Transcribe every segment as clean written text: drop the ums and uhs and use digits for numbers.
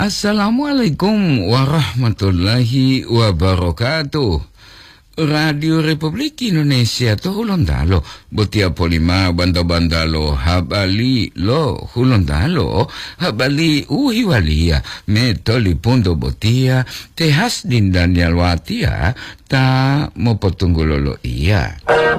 Assalamualaikum warahmatullahi wabarakatuh. Radio Republik Indonesia to Hulondalo, botia polima bandalo habali lo Hulondalo, habali uhiwalia, metoli pundo botia, tehas dindan yalwatia, ta mopotunggulolo iya.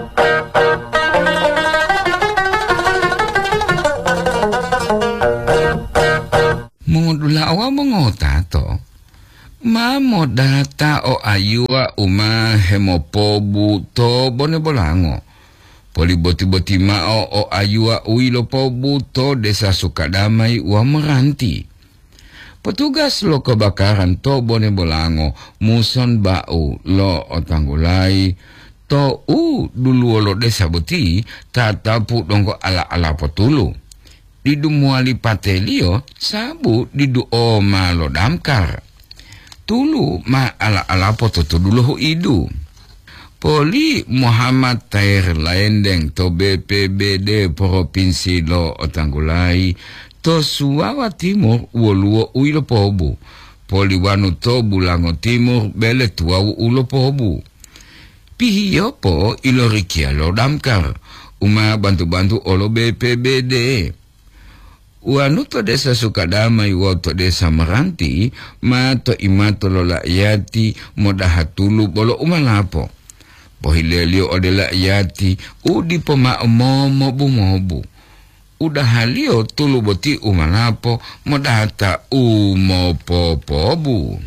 Mengudula awa mengotato. Mamo data o ayua uma hemopobu to bone bolango. Poli boti-boti mao o ayua uilo pobu to desa Sukadamai wa Meranti. Petugas lo kebakaran to bone bolango muson bau lo otanggulai to dulu lo desa boti tatapu dongko ala-ala potulu. Didu muali patelio sabu didu o malo damkar. Tulu ma ala-ala pototo dulu ho idu. Poli Muhammad Tair Laendeng to BPBD Provinsi lo Otanggulai to Suawa Timur woluo uilo pobu. Poli wanu to Bulango Timur bele tuau ulo pobu. Pihiyopo ilo rikia lo damkar. Uma bantu-bantu olo BPBD. Wanu to desa Sukadamai wa to desa Meranti ma to imato lo lakyati modahatulu bolo umalapo. Pohilelio ode lakyati udi poma momo bumobu. Udahalio tulu boti umalapo modahata umopopobu.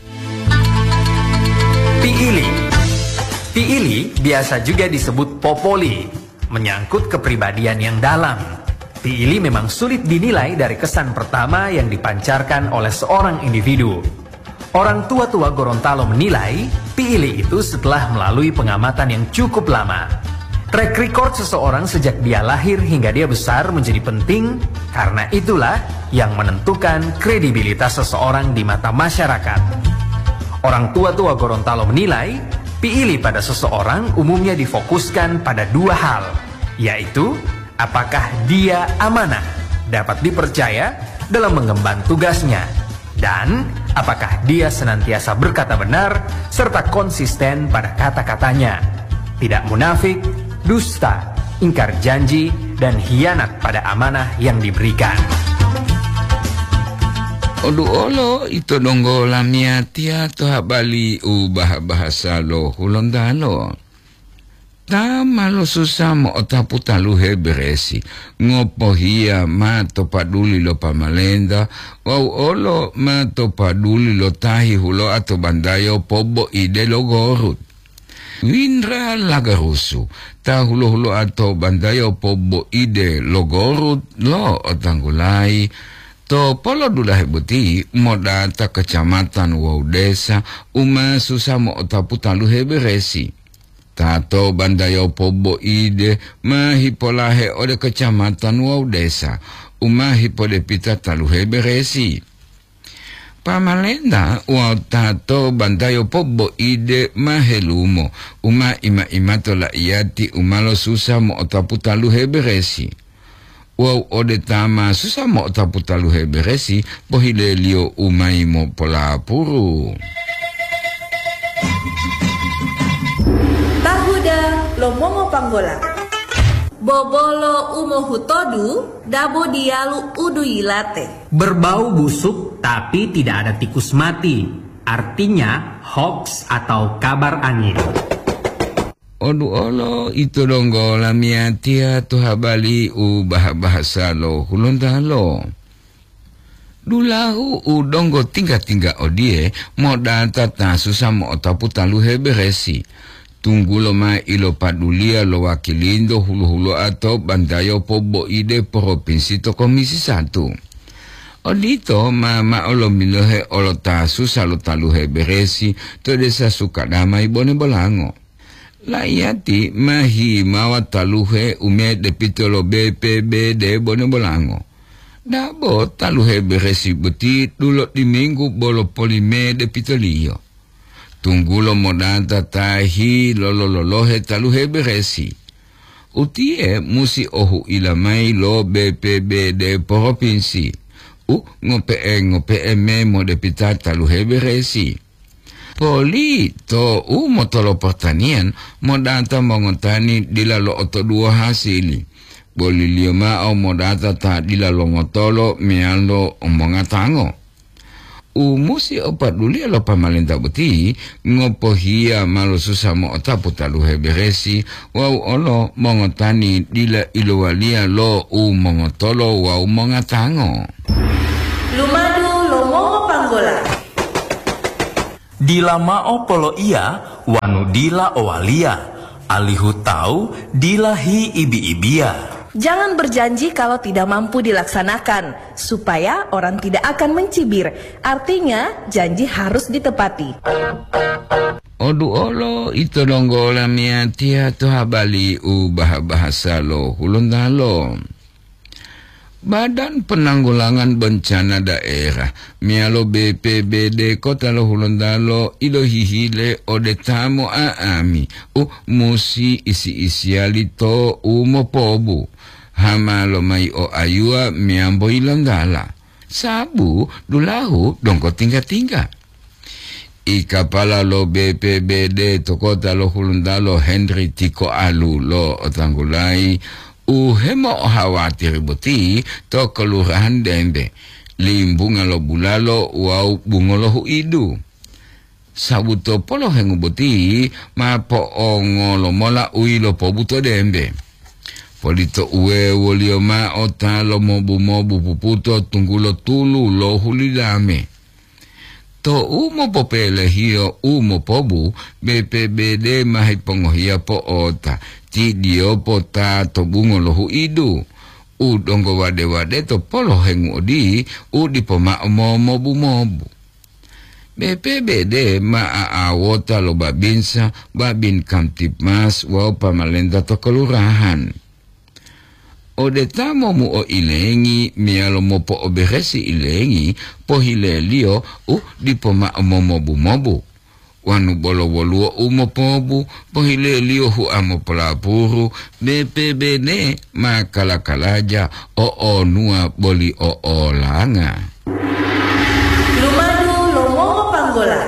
Piili biasa juga disebut popoli, menyangkut kepribadian yang dalam. Piili memang sulit dinilai dari kesan pertama yang dipancarkan oleh seorang individu. Orang tua-tua Gorontalo menilai Piili itu setelah melalui pengamatan yang cukup lama. Track record seseorang sejak dia lahir hingga dia besar menjadi penting, karena itulah yang menentukan kredibilitas seseorang di mata masyarakat. Orang tua-tua Gorontalo menilai Piili pada seseorang umumnya difokuskan pada dua hal, yaitu apakah dia amanah, dapat dipercaya dalam mengemban tugasnya, dan apakah dia senantiasa berkata benar serta konsisten pada kata-katanya, tidak munafik, dusta, ingkar janji, dan hianat pada amanah yang diberikan. Odu olo itu donggo lamiatia to habali ubah bahasa lo Hulondalo. Ta malo susah mo otaputa luhe beresi. Ngopo hia ma to paduli lo pamalenda. Wau olo ma to paduli lo tahi hulo atau bandayo pobo ide lo gorut. Windra lagarusu. Ta hulo atau bandayo pobo ide lo gorut lo otanggulai. To polo dulahe buti moda ta kecamatan wau desa. Uma susah mo otaputa luhe beresi. Tato bandayo pobo ide mahipolahe ode kecamatan wau desa umahipode pita taluhe beresi. Pamalenda wau tato bandayo pobo ide mahelumo uma ima to lakyati umalo susah mo otapu taluhe beresi. Wau ode tama susah mo otapu taluhe beresi pohilelio umaimo polapuru. Lomongo panggola bobolo umo hutodu dabo dialu udu ilate. Berbau busuk tapi tidak ada tikus mati, artinya hoax atau kabar angin. Odu olo itu donggo lamiatia tu habali ubah bahasa lo Hulondalo. Dulahu udonggo tingga odie moda tata susah mo otaputa luhe beresi. Tunggu lo ma ilo padulia lo wakilindo hulu-hulu atau bandayo pobo ide provinsi to komisi 1. Odito ma olo milohe olo tasu salo taluhe beresi to desa Sukadamai bone bolango. Layati mahi mawa taluhe ume depito lo BPBD bone bolango. Dabo taluhe beresi beti dulu di minggu bolo polime depito liyo. Tunggulo modanta tahi lololohe taluhe beresi. Utie musi ohu ilamai lo BPBD provinsi. ngope memo de pitata lu heberesi. Poli to motolo pertanian modata mongotani dilalo oto dua hasili. Boli lio mao modata ta dilalo ngotolo mealo omongatango. Musi opat duli alo pamalenta beti ngopohia malo susah mo otapu talu heberesi wau olo mongotani dila ilowalia lo mongotolo wau mongatango. Lumadu lomongo panggola. Dila mao polo ia wanu dila owalia alihu tau dila hi ibi-ibia. Jangan berjanji kalau tidak mampu dilaksanakan, supaya orang tidak akan mencibir. Artinya, janji harus ditepati. Odu olo ito nonggola miatia to habali bahasa lo hulundalo. Badan Penanggulangan Bencana Daerah mialo BPBD Kota Lo Hulundalo ilo hihile ode tamo aami musi isi alito mopobu hama lo mai o ayua miambo ilondala sabu dulahu dongko tingga ikapala lo BPBD to Kota Lo Hulundalo Henry Tiko Alu lo otanggulai hemo khawatir boti to kelurahan Dembe limbunga lo bulalo wau bungolo huidu sabuto polo hengu boti mapo ngolo mola uilo pobuto Dembe polito uwe wolio ma ota lo mobu puputo tunggulo tulu lo hulidame to popele hio pobu BPBD mahipongohia po ota ti dio pota to bungo lohu idu dongo wade to polo hengu di di poma mobu BPBD awota lo babinsa babin kamtipmas wau pamalenda to kelurahan ode tamo mu o ilengi mialo mopo oberesi ilengi pohilelio di poma mobu wanu bolo woluo umopobu pohilelio hu amo pelapuru BPBD makalakalaja nua boli langa. Lumadu lomongo panggola.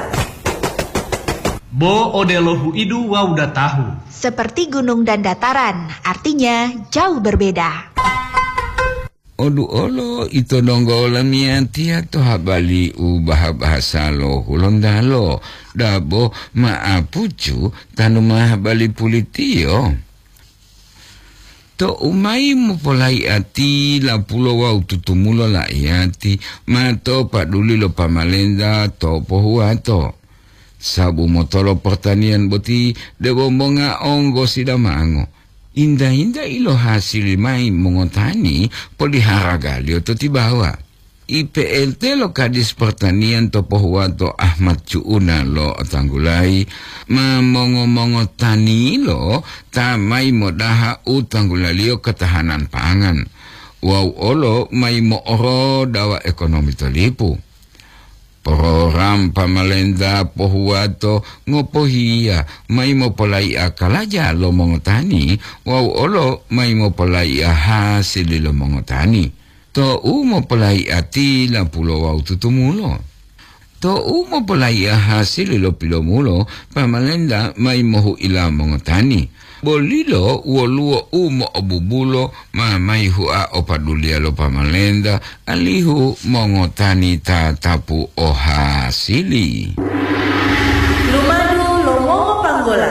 Bo odelo hu idu wa udah tahu. Seperti gunung dan dataran, artinya jauh berbeda. Odu olo ito nonggola miantia to habali bahasa lo hulondalo dabo maapucu tanu mahabali pulitio to umai mupolai ati la pulo wau tutumulo la iati mato paduli lo pamalenda to pohuato sabu motolo pertanian boti debo monga onggo sidamango indah-indah ilo hasil mai mengotani pelihara galio to tibawa. IPLT lo Kadis Pertanian to Pohuato Ahmad Cuuna lo tanggulai mongo tani lo tamai modaha utanggulalio ketahanan pangan. Wau olo mai oro dawa ekonomi tolipu. Program pamalenda Pohuato ngopohia mai mopolai akalaja lo mongotani wau olo mai mopolai hasil lo mongotani to mopolai ati la pulo wau tutumulo to mopolai hasil lo pilomulo pamalenda mai mohu ila mongotani bolilo woluo obubulo mai hua opadulia lo pamalenda alihu mongotani tatapu hasili. Lumadu lomongo panggola.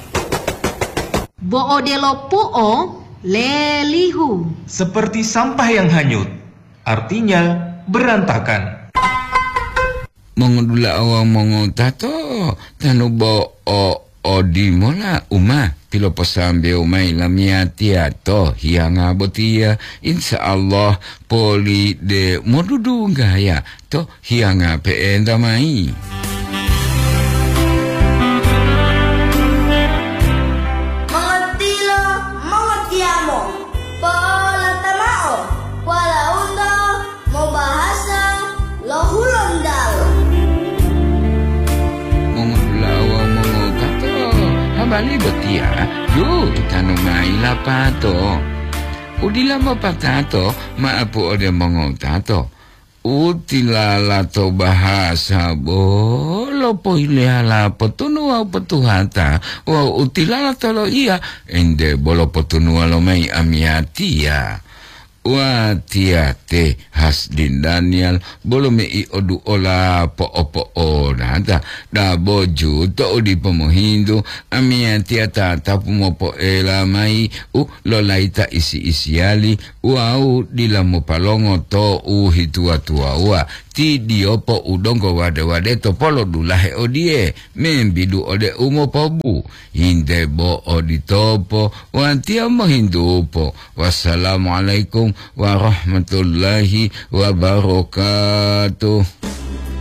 Boodelo puo lelihu. Seperti sampah yang hanyut, artinya berantakan. Mongodula awang mongotato tanubo odimola pilo posambe umay lamiatia to hianga botia insyaallah poli de modudu gaya to hianga peenda mai. Mangotilo mangotiamo pola tamao wala undo mo bahasa lohulondalo. Bali botia, yo tutano mai lapato. Udila mo patato, maapu ode mongotato. utilala to bahasa bolo poileala potunua petuhata wa utilala to lo iya ende bolo potunua lo mai amiatia wa tiate Hasdin Daniel bolo me I odu ola po opo nada da boju to di pomohindu amiatia ta pumopo ela mai lo laita isi wau dila mo palongo to hitua tua ti diopo udongo wade to polo dulahe odie membidu ode umo pobu hinde bo oditopo wantia mohindupo. Wassalamualaikum warahmatullahi wabarakatuh.